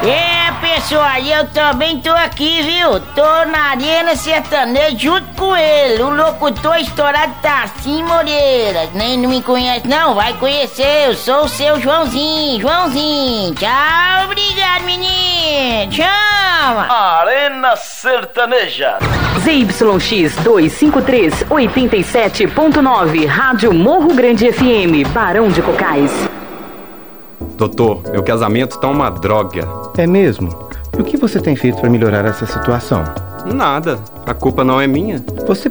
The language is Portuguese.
Pessoal, eu também tô aqui, viu? Tô na Arena Sertaneja junto com ele. O locutor estourado Tarcísio Moreira. Nem não me conhece não? Vai conhecer, eu sou o seu Joãozinho. Tchau, obrigado, menino. Chama. Arena Sertaneja. ZYX 253 87.9, Rádio Morro Grande FM, Barão de Cocais. Doutor, meu casamento tá uma droga. É mesmo? E o que você tem feito para melhorar essa situação? Nada, a culpa não é minha. Você